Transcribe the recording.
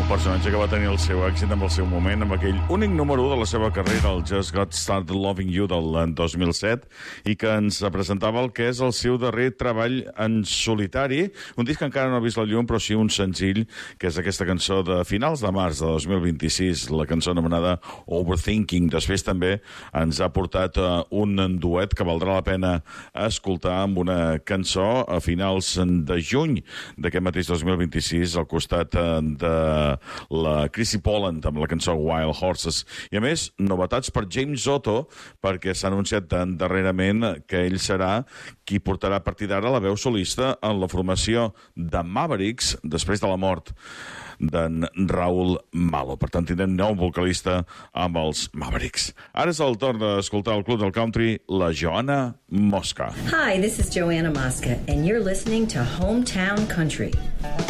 personatge que va tenir el seu èxit amb el seu moment, amb aquell únic número 1 de la seva carrera, el Just Got Started Loving You del 2007, i que ens presentava el que és el seu darrer treball en solitari, un disc que encara no ha vist la llum, però sí un senzill, que és aquesta cançó de finals de març de 2026, la cançó anomenada Overthinking. Després també ens ha portat un duet que valdrà la pena escoltar amb una cançó a finals de juny d'aquest mateix 2026, al costat de la Chrissy Poland amb la cançó Wild Horses. I a més, novetats per James Otto, perquè s'ha anunciat darrerament que ell serà qui portarà a partir d'ara la veu solista en la formació de Mavericks després de la mort d'en Raúl Malo. Per tant, tindrem nou vocalista amb els Mavericks. Ara és el torn d'escoltar el Club del Country, la Joana Mosca. Hi, this is Joanna Mosca, and you're listening to Hometown Country.